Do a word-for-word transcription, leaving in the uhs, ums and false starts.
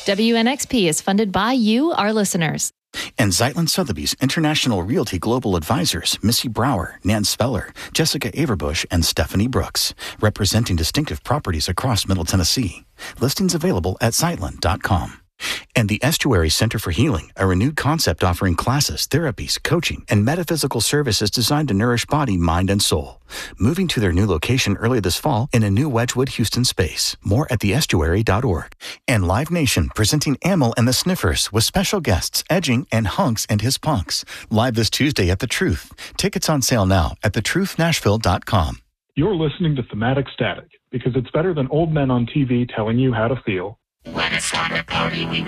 W N X P is funded by you, our listeners. And Zeitlin Sotheby's International Realty Global Advisors, Missy Brower, Nan Speller, Jessica Averbush, and Stephanie Brooks, representing distinctive properties across Middle Tennessee. Listings available at zeitlin dot com. And the Estuary Center for Healing, a renewed concept offering classes, therapies, coaching, and metaphysical services designed to nourish body, mind, and soul. Moving to their new location early this fall in a new Wedgwood, Houston space. More at the estuary dot org. And Live Nation presenting Amyl and the Sniffers with special guests Edging and Hunks and His Punks. Live this Tuesday at The Truth. Tickets on sale now at the truth nashville dot com. You're listening to Thematic Static because it's better than old men on T V telling you how to feel. When it's time to party, we